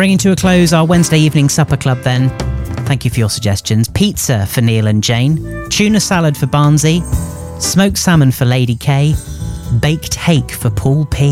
Bringing to a close our Wednesday evening supper club then. Thank you for your suggestions. Pizza for Neil and Jane. Tuna salad for Barnsey. Smoked salmon for Lady K. Baked hake for Paul P.